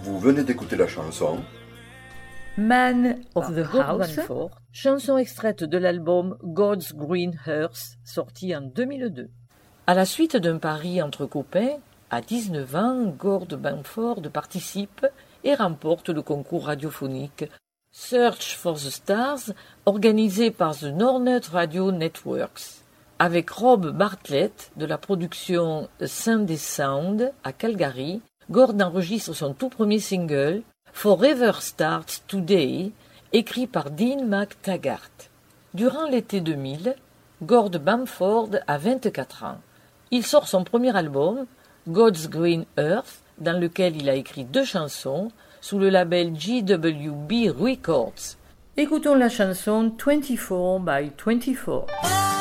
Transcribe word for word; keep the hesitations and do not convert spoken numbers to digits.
Vous venez d'écouter la chanson Man of the Gord House, Bamford. chanson extraite de l'album God's Green Earth, sorti en deux mille deux. À la suite d'un pari entre copains, à dix-neuf ans, Gord Bamford participe et remporte le concours radiophonique Search for the Stars, organisé par The Nornet Radio Networks. Avec Rob Bartlett de la production Sunday Sound à Calgary, Gord enregistre son tout premier single, Forever Starts Today, écrit par Dean McTaggart. Durant l'été deux mille, Gord Bamford a vingt-quatre ans. Il sort son premier album, God's Green Earth, dans lequel il a écrit deux chansons, sous le label G W B Records. Écoutons la chanson vingt-quatre by vingt-quatre.